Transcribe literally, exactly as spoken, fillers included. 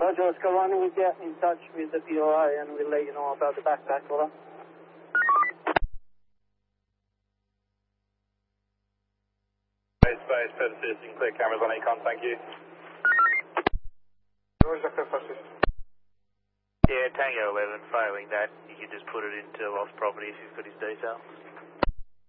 Roger, let's go on. We'll get in touch with the P O I and we'll let you know about the backpack, over. Space, space, Fed Citizen, clear cameras on Econ, thank you. Roger, Fed Citizen. Yeah, Tango eleven, failing that, you can just put it into lost property if you've got his details.